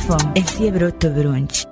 FM esiyebroto birungi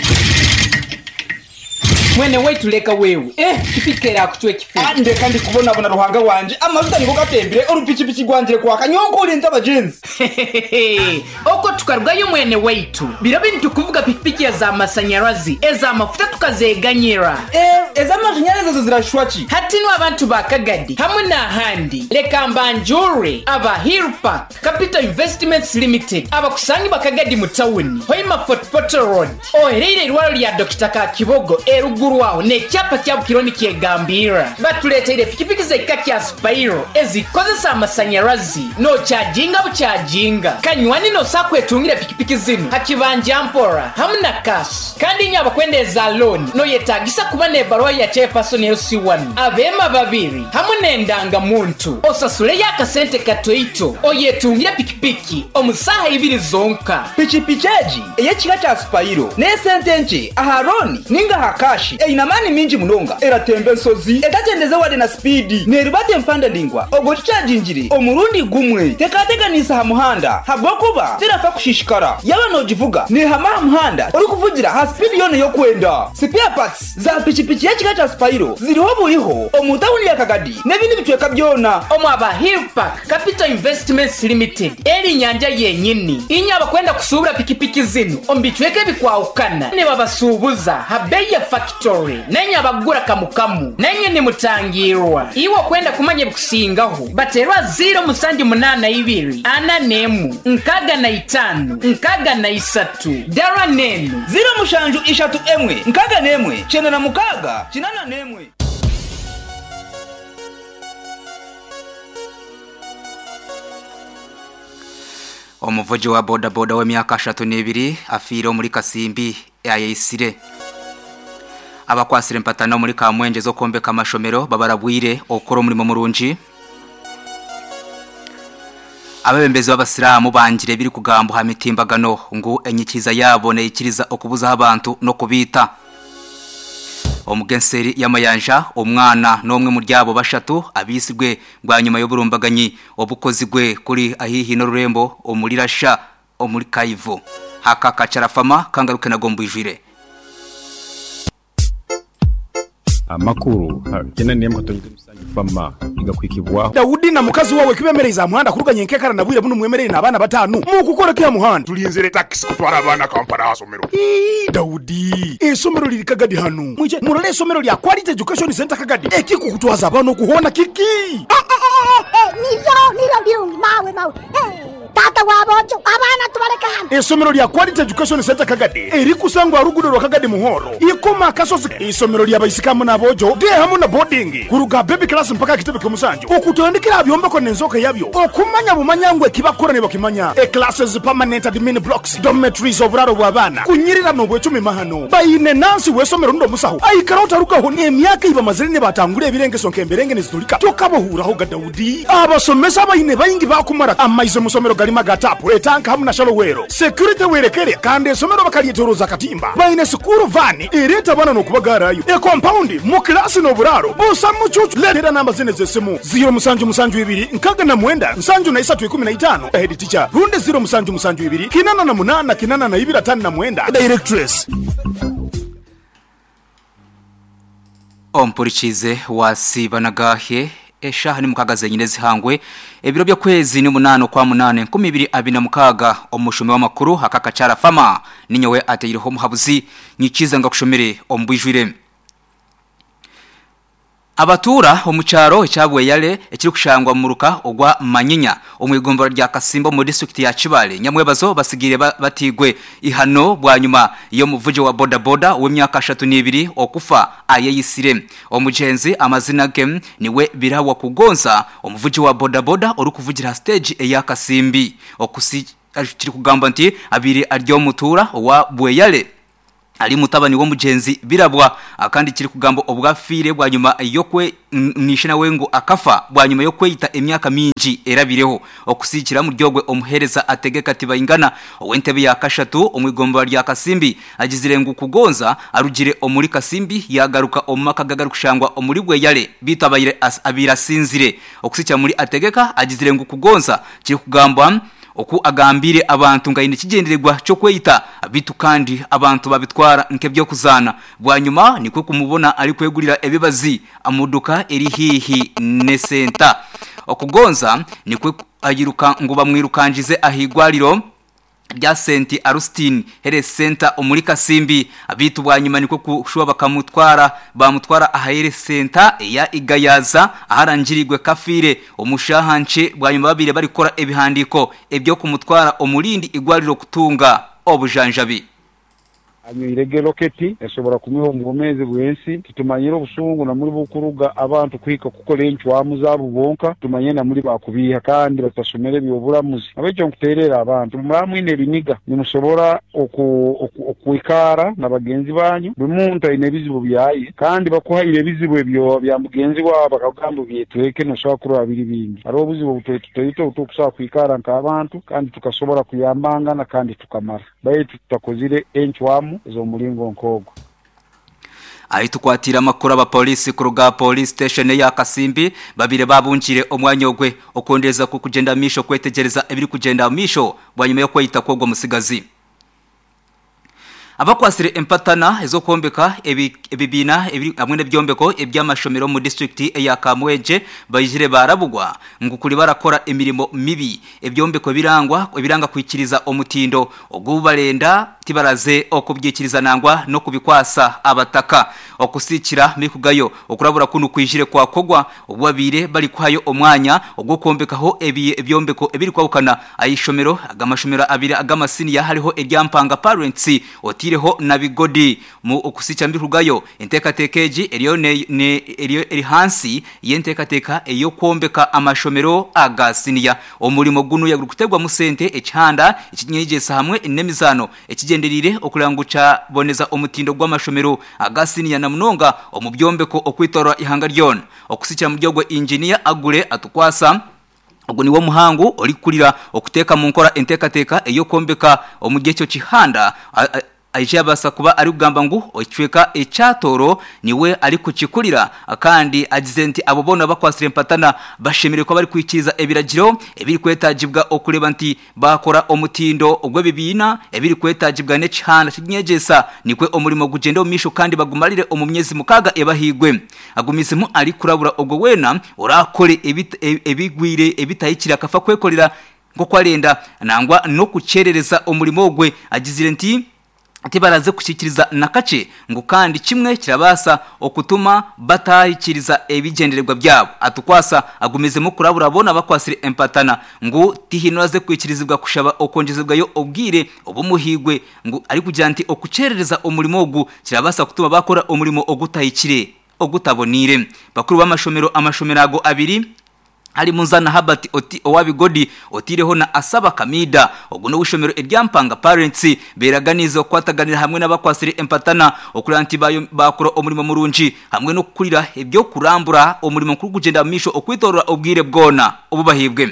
mwene wetu leka wewe kifikera kutwe kife ande kandi kubona ruhanga wanje amavuta niko gatembere urupiki gwanje kwa kanyongo urinze abajenzi oko tukarwayo mwene wetu birabini tukuvuga pikipiki ya za masanyarazi eza mafuta tukazeganyira eza mashanyarazi zo zirashwachi hatino abantu bakagadi hamwe na handi leka mbanjure aba Hill Park Capital Investments Limited aba kusangi bakagadi mu town hoima Fort Road oherere rwaro lya Dr. Kakibogo rwaho ne cyapa cyabukironi kiegambira batuleteye pikipiki zekaki ya Spiro ezikozesa amasanyarazi no charginga bucharginga kanywani no sakwetungire pikipiki zino hakibanje ampora hamna cash kandi nyaba kwendeza loan no yetagisa kuba ne barwa ya chairperson LC1 abema babiri hamwe ndanga muntu osasule yakasente katoito oyetungire pikipiki omusaha ibiri zonka pichipicheji eyekika cha Spiro ne sentenje aharoni ninga hakashi inamani minji munonga eratembe nsozi etatendeze wade na speedi neribate mpanda lingwa ogochajinjiri omurundi gumwe tekateganisa ha muhanda hagokuba tirafa kushishikara yaba nojivuga ne hama muhanda uri kuvugira ha speed yone yo kwenda spare parts za pichipichi yakika cha Spiro ziriho buriho omutawuni ya Kagadi nebindi bitweka byona omwaba Hill Park Capital Investments Limited eri nyanja yenyini inyaba kwenda kusubura pikipiki zino ombitweke bikwaukana ne babasubuza habeya factory nenye abagura kamukamu nenye ni mutangirwa iwo kwenda kumanye bukusingaho baterwa 082 ana nemu nkaga na 5 nkaga na 3 dara nenu 0 nkaga nemwe chena na mukaga chinana nemwe Omuvuji wa boda boda wa myaka 32 afiro muri Kasimbi yayisire abakwasire mpatano muri Kamwenje zo kombeka amashomero babarabwire okoro muri murunji ababembezi b'abasiramu banjire biri kugambo ha mitimbagano ngo enyikiza yabo ne ikiriza okubuza abantu no kubita omugenseri yamayanja omwana nomwe mu ryabo bashatu abisigwe bwa nyuma y'oburumbaganyi obukozigwe kuri ahihi no rurembo omurirasha omuri Kaivu hakakacarafama kangaruke nagombwijire amakuru kena niye mukatonyike rusange fama igakwikibwa Daudi na mukazi wawe kibemereza muhanda kuruganye nkekara nabwire buno mwemerere nabana batanu mu gukora kiya muhanda tulinzire taxi kutwara abana Kampala hasomero Daudi esomero liri Kagadi hano mwije murale esomero lya Quality Education Center Kagadi ekikukutwaza abana kuhona kiki nilo birungi mawe tata wabojo abana tubareka hano esomero lya Quality Education Center Kagadi eri kusangwa ruguru rwa Kagadi muhoro ikoma kasozi esomero lya bayisikamu nabojo de hamu na boarding kuruga baby class mpaka kitebe kumusanjo okutondekera abyomba ko nenzoka yabyo okumanya bumanyangwe kibakorane bakimanya classes permanent admin blocks dormitories oburaro bw'abana kunyirira no bwe 10 mahano bayine nansi wesomero ndo musaho ayikarota rukaho ne myaka iba mazirine batangure ebirengeso nkemberenge nezitulika tokabohuraho ga Daudi abasomesa bayine bayingi bakumara amaize musomero galima gatapu etanka hamu na shalowero security werekere kandi esomero bakaliyetoroza katimba bayine school van ireta bana no kubagarayo compound mu class no buraro busa mucucu letera namba zene zesimu 0 nkaga na mwenda nsanju na 315 head teacher runde 0 kinana na munana kinana na 2 na mwenda directress ompurikize wasibanagahe eshaha ni mukagaze nyine zihangwe ebiro byo kwezi ni 8 kwa 8 2026 omushume w'amakuru hakakacara fama ninyowe ateyiriho muhabuzi nyikiza ngakushomere ombwijwire abatura omucharo cyabwe yale ekiri kushangwa muruka ogwa manyinya omwigombora rya Kasimbo mu district ya Kibale nyamwebazo basigire batigwe ihano bwa nyuma iyo muvuji wa boda boda w'emyaka 32 okufa ayeyisire omujenzi amazina game niwe birawa kugonza omuvuji wa boda boda uri kuvugira stage ya Kasimbi okusi kiri kugamba nti abiri aryo mutura wa bweyale ali mutabani wo mujenzi birabwa akandi kiri kugambo obwafire bwa nyuma yokwe nishina wengu akafa bwa nyuma yokweyita emyaka minji erabireho okusikira mu ryogwe omuhereza ategeka tibayingana owentebe ya kashatu omwigomba rya Kasimbi agizirengu kugonza arugire omuri Kasimbi yagaruka omaka gagaru kushangwa omuri bwe yale bitabayire abira sinzire okusikira muri ategeka agizirengu kugonza kiri kugamba oku agambire abantu ngayine kigendererwa cyo kweyita bitu kandi abantu babitwara nkebyo kuzana bwanyuma niko kumubona ari kwegurira ebibazi amuduka eri hihi ne center okugonza niko ayiruka ngo bamwirukanjize ahigwariro rya Saint Augustine Health Center omuri Kasimbi abitu bwanyuma niko kushuba bamutwara ahere center ya Igayaza aharangirirwe kafire omushahanche bwanyuma babire bari kora ebihandiko ebyo kumutwara omurindi igwariro kutunga obujanjabi anyirege roketi esobora kumiho ngomeze bwensi tutumanyira obusungu na muri bukuruga abantu kwika kukola enchwamu zabo bonka tumanye na muri bakubiha kandi batasomere byoburamuzi abecyo nkuterera abantu mwamwine biniga nimusobora okuikara na bagenzi banyu bimuntu ine bizibu byaye kandi bakuhaire bizibu ebyo bya mugenzi wabo bakagamba byetweke no shakuru abiri bindi aro buzibu butoyito utukusa kuikara nk'abantu kandi tukasobora kuyambanga na kandi tukamara baye tutakozire enchwamu zo mulingo nkogo ahitukwatira makuru aba police kuruga police station ya Kasimbi babire babunjire omwanyogwe okondeza kukugenda misho kwetegereza ebiri kugenda misho bwanyuma yo kweyita kogwa musigazi abakwasire empatana ezo kombeka ebibina amwene byombeko ebyamashomero mu district ya Kamweje bayijire barabugwa ngukuri barakora emirimo mibi ebyombeko biranga kwikiriza omutindo ogubalenda tibaraze okubyikiriza nangwa no kubikwasa abataka okusikira mikugayo okurabura kunu kwijire kwa kogwa obwabire bali kwayo omwanya ogukombekaho ebyombeko ebiri kwabukana ayishomero agamashomero abiri agamasini ya hariho eryampanga parents otireho na bigodi mu okusicha mikugayo entekatekeji eriyo eri hansi yentekateka eyo kwombeka amashomero agasiniya omulimo gunu yagukutegwa musente ekihanda ikinyegesa hamwe enemizano ekigenderire okulangucha boneza omutindo gw'amashomero agasiniya na munonga omubyombeko okwitora ihanga ryon okusicha mujogwe engineer agure atukwasa ubwo niwo muhangu olikurira okuteka mu nkora entekateka eyo kombeka omugyecho kihanda aije basa kuba ari kugamba ngo ocweka echatoro niwe ari kukikurira kandi agizenti abo bona bakwasire empatana bashemire ko bari kwikiriza ebiragiro ebiri kwetajibwa okureba nti bakora omutindo ogwe bibina ebiri kwetajibwa ne chihana kinyegesa nikwe omurimo gugenda omisho kandi bagumalire omumyezi mukaga ebahigwe agumizemu ari kurabura ogwo wena orakore ebigwire ebitayikira kafa kwekolera ngo kwalenda nangwa no kucerereza omurimo ogwe agizire nti tibaraze kushikiriza nakache ngo kandi kimwe kirabasa okutuma batayikiriza ebigendererwa byabo atukwasa agumeze mu kurabura bona bakwasire empatana ngo tihinoraze kwikirizibwa kushaba okongezebwayo obwire obumuhigwe ngo ari kugira nti okucerereza omurimo ogu kirabasa kutuma bakora omurimo ogutayikire ogutabonire bakuru b'amashomero ago abiri ali munzana habati owabigodi otireho na asaba kamida oguno wishomero eryampanga parents beraganiza kwataganira hamwe n'abakwasire empatana okuranti bakora omurimo murunji hamwe no kurira ebyo kurambura omurimo kuri kugenda misho okwitorora obwire bwona obubahibwe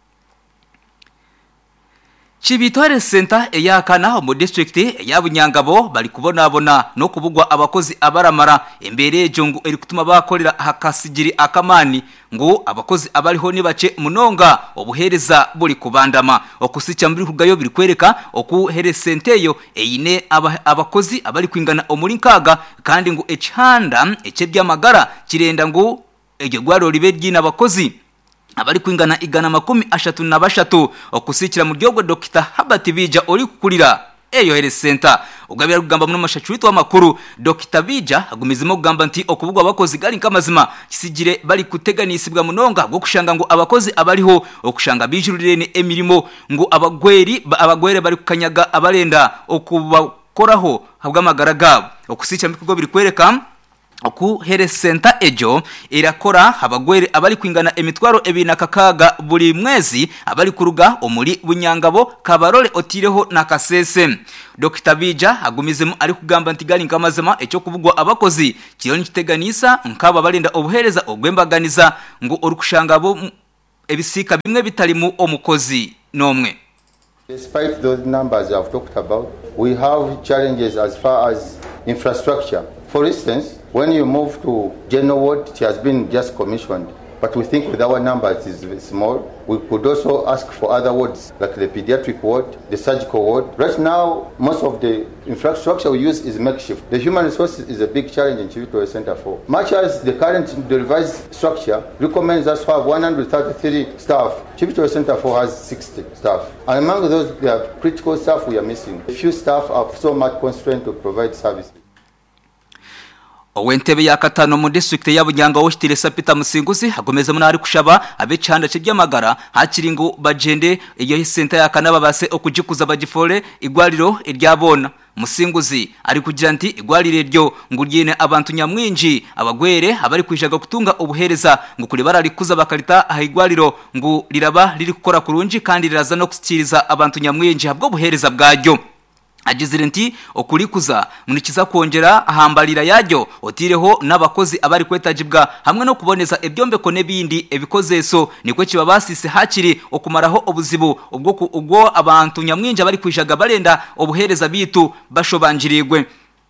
Chibitware center eyakana mu district ya Bunyangabo bali kubonabona no kubugwa abakozi abaramara embere jongo eri kutuma bakorera hakasigiri akamani ngo abakozi abaliho ni bace munonga obuhereza buri kubandama okusicha muri kugayo biri kwereka okuhere senteyo eyine abakozi abali kwingana omurinkaga kandi ngo echanda eche byamagara kirenda ngo ege gwaro libedgina abakozi abali kwingana igana 33 okusikira mu ryogo Dr. Habati Bija ori kukurira eyo Health Center ugabira kugamba mu mashachwito amakuru Dr. Bija agumizimo kugamba nti okubugwa abakozi gari nkamazima kisigire bali kuteganisibwa munonga gwo kushanga ngo abakozi abaliho okushanga bijurire emirimo ngo abagwere bari kukanyaga abarenda okubakoraho habwa magaragabo okusicha mikugo biri kwereka oku Health Center ejo irakora abagwere abali kwingana emitwaro ebina kakaga buri mwezi abali kuruga omuri Bunyangabo Kabarole otireho na Kasese Dr. Bija agumizemo ari kugamba ntigali nkamazema echo kubugwa abakozi kironi kiteganisa nkaba balinda obuhereza ogwembaganiza ngo orukushangabo ebisika bimwe bitalimu omukozi nomwe. Despite those numbers I've talked about, we have challenges as far as infrastructure. For instance, when you move to General Ward, it has been just commissioned. but we think with our numbers is small. We could also ask for other wards, like the pediatric ward, the surgical ward. Right now, most of the infrastructure we use is makeshift. The human resources is a big challenge in Chief Victoria Center 4. Much as the revised structure recommends us to have 133 staff, Chief Victoria Center 4 has 60 staff. And among those, there are critical staff we are missing. A few staff are so much constrained to provide services. Owentebe ya katano mu district ya Bunyanga wo Shtiresa Peter Musinguzi hagomeza munari kushaba abecanda cy'byamagara hakiringo bagende iyo center ya kanaba base okujikuza bagifole igwariro iryabona Musinguzi ari kugira nti igwarire ryo nguriyene abantu nyamwinji abagwere abari kwishaga kutunga ubuhereza ngo kuri bararikuza bakarita ahigwariro ngo riraba riri gukora kurunji kandi riraza no kushyikiriza abantu nyamwinji habwo buhereza bwaryo agizire nti okurikuza munikiza kongera ahambalira yaryo otireho n'abakozi abari kwetajibwa hamwe no kuboneza ebyombe ko nebindi ebikozeso niko kibabasise hakiri okumaraho obuzibu ubwo abantu nyamwinja bari kwishaga barenda obuhereza bitu bashobanjirigwe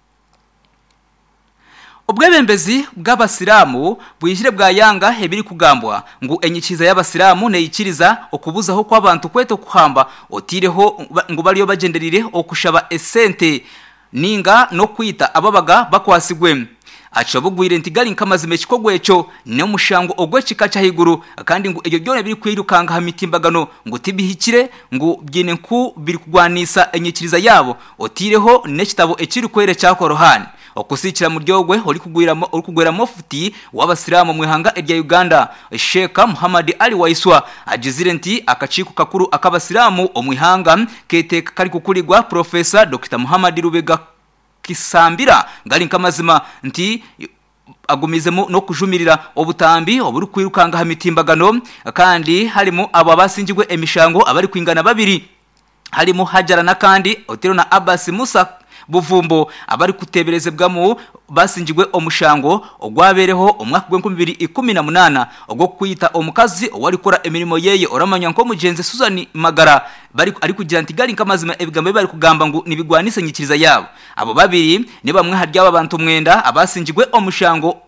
Obwebembezi bw'abasiramu bwijire bwa yanga hebiri kugambwa ngo enyikiza y'abasiramu neyikiriza okubuzaho kw'abantu kweto kuhamba otireho ngo bariyo bagenderire okushaba esente ninga no kwita ababaga bakwasigwe acabugwire ntigali nkamazime kikogwecho ne mushango ogwekika cyahiguru kandi ngo ejo byone biri kwirukanga hamitimbagano ngo tibihikire ngo byine nku biri kugwanisa enyikiriza yabo otireho nekitabo ekiri kwere cyakorohani okusikira mu ryogwe uri kugwera mofuti w'abasiramu mu ihanga rya Uganda Sheikh Muhammad Ali Waiswa agizire nti akaciko kakuru akabasiramu omwihanga keteka kari kukuligwa Professor Dr Muhammad Rubega Kisambira ngari nkamazima nti agumizemo no kujumirira obutambi oburi kwirukanga hamitimbagano kandi harimo abo basingirwe emishango abari kwingana babiri harimo Hajarana kandi Otero na Abbas Musa Buvumbo abari kuteberezebwamo basingirwe omushango ogwabereho omwaka gw'2018 ogwo kwita omukazi owari kora emirimo yeye oramanya nko mugenze Susan Magara bari ari kugira ntigari nkamazima ebigambo bari kugamba ngo nibigwanise nyikiriza yabo abo babiri ne bamwe harya abantu mwenda abasingirwe omushango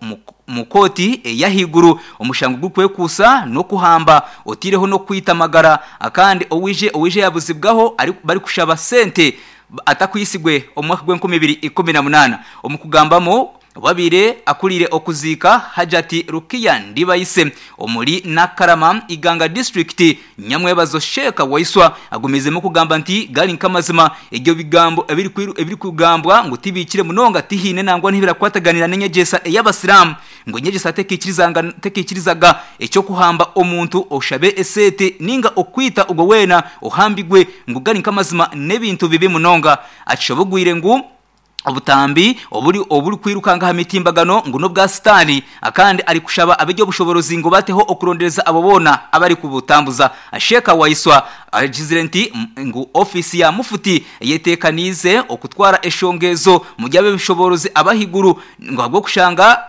mukoti yahiguru omushango gukwekusa no kuhamba otireho no kwita Magara akandi owije yabuzibwaho ari bari kushaba sente atakwisigwe omwaka gw'2018 omukugambamo babire akurire okuzika Hajati Rukiya Ndibayise omuri Nakarama Iganga district nyamwebazo Sheikh Waiswa agumizemo kugamba nti gali nkamazima egyo bigambo ebiri kugambwa ngo tibikire munonga tihine nangwa ntibira kwataganira n'enyegesa y'abasiramu ngo nyegesa tekikirizaga ecyo kuhamba omuntu oshabe esete ninga okwita ubwo wena ohambigwe ngo gali nkamazima nebintu bibi munonga acobugwire ngo obutambi oburi kwirukanga hamitimbagano ngo no bwa stani akandi ari kushaba abejyo bushoborozi ngo bateho okurondereza abobona abari kubutambuza Asheka Waiswa agizire nti ngo ofisi ya mufuti yetekanize okutwara eshongezo mu byabe bishoborozi abahiguru ngo agwo kushanga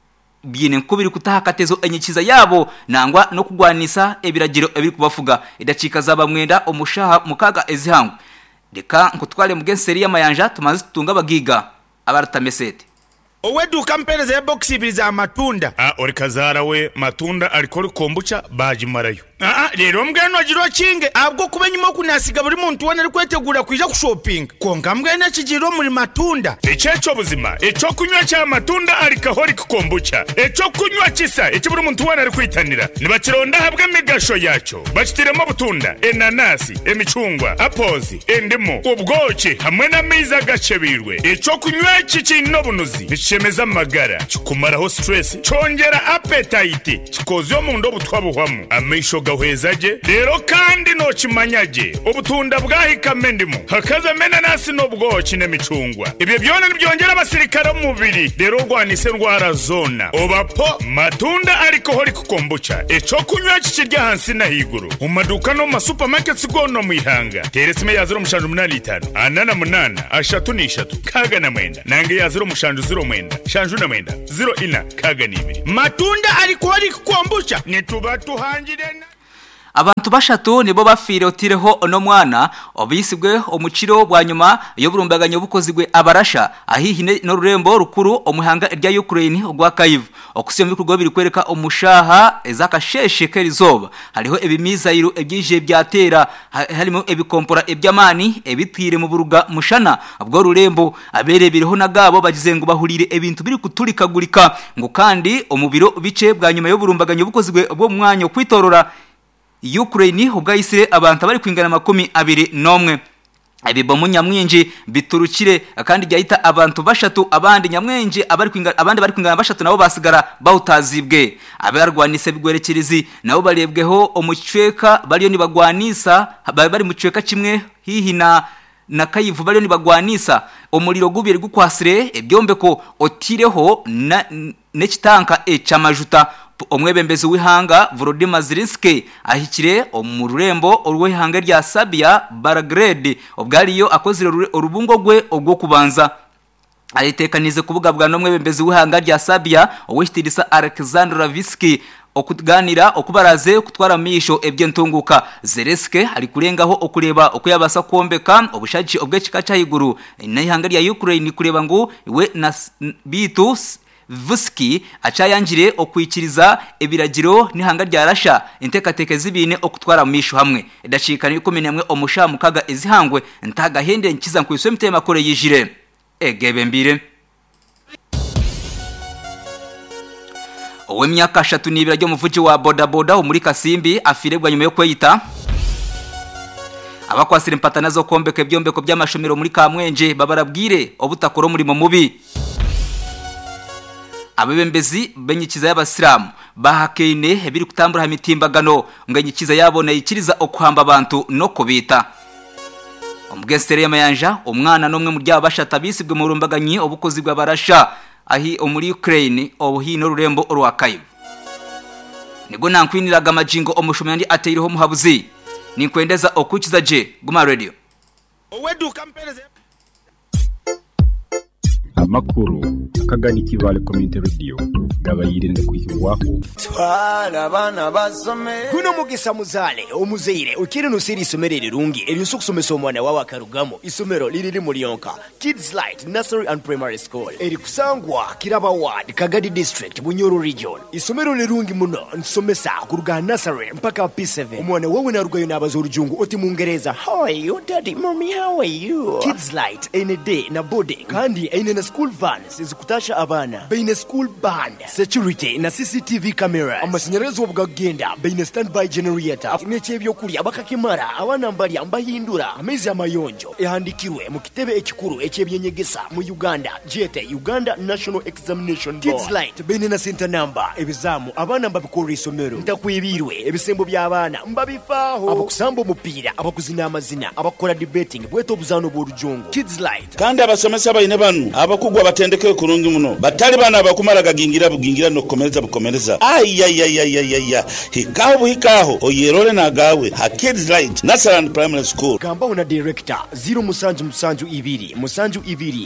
byine nkubiri kutaha katezo enyikiza yabo nangwa no kugwanisa ebiragiro ebiri kubafuga idacika zabamwenda omushaha mukaga ezihangu deka nkutwale mugenseri y'amayanja tumaze tutunga bagiga abaratamesete Oweduka mpereza ya box ibiri za matunda. Ori kazara we matunda alikori kombucha bajimarayo. Rero mbwene wagirwa kinge abwo kubenyimo kunasiga buri muntu wana ari kwetegura kwija ku shopping. Konga mbwene kigiro muri matunda. Icyeco buzima, icyo kunywa cya matunda alikahori kombucha. Icyo kunywa kisa, icyo buri muntu wana ari kwitanira. Nibakironda habwe migasho yacyo. Bakitiremo butunda, enanasi, emicungwa, apozi, endimo, ubwoki hamwe na miza gacebirwe. Icyo kunywa kikino bunuzi. Chemeza magara chikumaraho stress chongera appetite chikozo mu ndo butwabuhwamo amisho gahwezaje rero kandi no kimanyaje obutunda bwahikame ndimo hakaza mena nasi no bwoki n'emicungwa ibyo byone byongera abasirikare mu mubiri rero rwanise ndwara zona obapo matunda ariko hori kukombucha eco kunywa kikirya hansi na higuru mu maduka no ma supermarkets gono mu ihanga teresime ya 085 anana munana ashatu ni ishatu kaga na mwenda nange ya 0 mwenda shanjuna mwenda 0 ina kaga nibiri matunda alikori kukombucha nituba tuhangirena abantu bashatu nibo bafirotireho ono mwana obisibwe omukiro bwa nyuma yo burumbaganya bukozigwe abarasha ahihine no rurembo rukuru omuhanga rya Ukraine ogwa Kyiv okusiyombi kurwo biri kwereka omushaha ezakasheshe kerizoba hariho ebimizayiro ebyije byatera harimo ebikompora ebyamani ebitire mu buruga mushana ubwo rurembo abere biriho nagabo bagize ngo bahurire ebintu biri kuturikagurika ngo kandi omubiro bice bwa nyuma yo burumbaganya bukozigwe obwo mwanya kwitorora Ukraine ubwayisire abantu bari kwingana 21 abibomu nyamwinji biturukire kandi byahita abantu bashatu abandi nyamwinji abandi bari kwingana bashatu nabo basigara bawutazibwe abarwanise bigwerekerizi nabo barebweho omucweka bariyo nibagwanisa bari mucweka kimwe hihi na Kyiv bariyo nibagwanisa omuliro gubiri gukwasire ebyombeko otireho nekitanka ecamajuta omwebembezi wihanga Volodymyr Zelensky ahikire omururembo orwehanga rya Serbia Belgrade obwariyo akozire urubungo gwe ogwo kubanza aritekanize kubuga bwa nomwebembezi wihanga rya Serbia owishtirisa Alexander Ravitsky okuganira okubaraze kutwara misho ebyentunguka Zelensky ari kurengaho okureba okuyabasa kombeka obushaji obwekika cyahiguru n'ihanga rya Ukraine kureba ngo we na bitus Vuski acayanjire okwikiriza ebiragiro n'ihanga rya Russia intekateke zibine okutwara misho hamwe edashikana 11 omusha mukaga ezihangwe ntaga hende nkiza nkwiswe mutema kore yijire egebe mbire Owemyaka 3 nibira ryo muvuji wa bodaboda muri Kasimbi afirebwa nyuma yo kweyita abakwasira impatana zo kombeka byombeko by'amashomero muri Kamwenje babarabwire obutakoro muri mubi abebembezi benyikiza y'abasilamu bahakene ebiri kutambura hamitimbagano nganyikiza yabona ikiriza okuhamba abantu no kubita omgesere y'amayanja umwana nomwe mu ryabashata bisibwe mu rumbaganyi obukozi bw'abarasha ahi omuri Ukraine obuhino rurembo orwa Kyiv nigo nankwiniraga amajingo omushomyandi ateyiriho muhabuzi ninkwendeza okukiza je Guma Radio oweduka mpereze amakuru akagani kivale community radio gabayirinde kwishyurwaho twara bana basome kuno mugisa muzale omuzeyire ukiri nusiri isomero rirungi eriso kusomesa omwana wawe akarugamo isomero liriri muri Yonka Kids Light Nursery and Primary School eri kusangwa Kiraba Ward Kagadi District Bunyoro Region isomero lirungi muno nsomesa kuruga nursery mpaka P7 omwana wawe narugayo n'abazorujungu oti mungereza how are you daddy mommy how are you Kids Light in a day na boarding kandi ine school vans zikutasha abana beine school band security na CCTV cameras amasinyarazo bwagenda beine standby generator n'echebyo kuri abakakimara abana mbali ambahindura amezi amayonjo ehandikirwe mu kitebe ekikuru echebyenyegesa mu Uganda jete Uganda National Examination Board Kids Light beine na center number ebizamu abana mbabikora isomero ntakwibirwe ebisembo by'abana mbabifaho abakusamba umupira abakuzina amazina abakora debating bweto buzano bw'urujungu Kids Light kandi abasomesa bayine banu abakugwa batendeke kurungi muno batali bana bakumara bugingira no bukomereza ayayayayaya hikaho oyerole nagawe ha Kids Light Nursery and Primary School kamba una director 0 musanju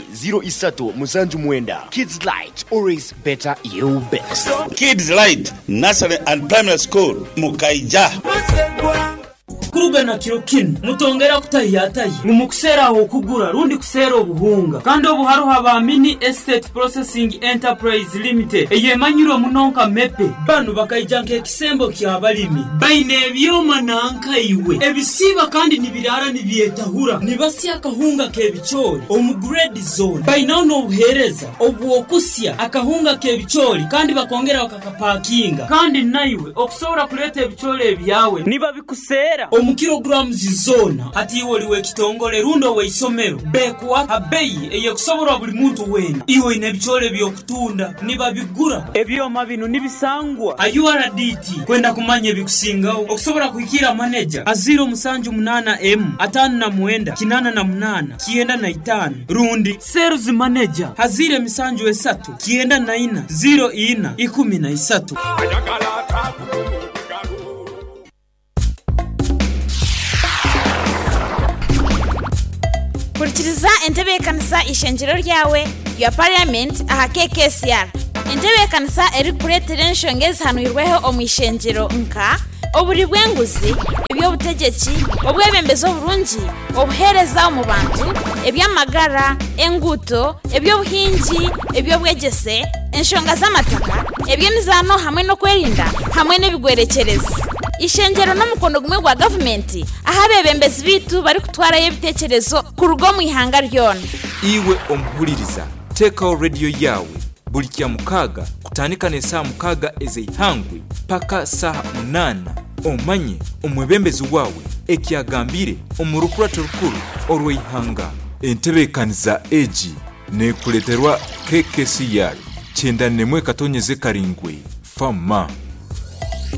2 Kids Light always better you best Kids Light Nursery and Primary School mukaija kurugana kirokin mutongera kutayataye mukusera aho kugura rundi kusera obuhunga kandi obuharo haba Mini Estate Processing Enterprise Limited eyemanyiro munonka mepe banu bakayijanke kisembo kyabalimi baine byoma nanka iwe ebisiba kandi nibirara nibyetahura nibasi akahunga kebichori omugrade zone baina no buhereza obuokusya akahunga kebichori kandi bakongera bakakapakinga kandi naiwe okusobora kuleta ebichori ebyawe niba bikusera kilograms zona ati woliwe kitongole rundo we isomero bekwa abeyi eyekusobora buli muntu wena iwe inebichole byokutunda niba bigura ebyoma bino nibisangwa URDT kwenda kumanye bikusingaho okusobora kuikira manager aziro musanju 8M 5 kienda na 5 rundi sales manager hazire misanju 3 kienda na 4 0 Kurikiriza entebe kanisa ishenjero ryawe ya parliament aha KKCR entebe kanisa eri kuretera nshongezi hanwirweho omushenjero nka oburi bwenguzi ebyobutegeki obwebembezo burungi obuhereza mu bantu ebyamagara enguto ebyobuhingi ebyobwegese enshonga z'amataka ebyemizano hamwe no kwerinda hamwe n'ebigwerekereza ishengero n'umukono gumwe gwa gavumenti ahabebembezi bitu bari kutwarayo ibitekerezo ku rugo mu ihanga ryona iwe omuhuliriza tekaho radio yawe buli kya mukaga kutandika ne saa mukaga ez'eihangwe paka saa 8 omanye omwebembezi wawe ekyagambire omurukurato rukuru olw'eihanga entebekaniza egi nekuleterwa KKCR 9 katonyeze karingwe fama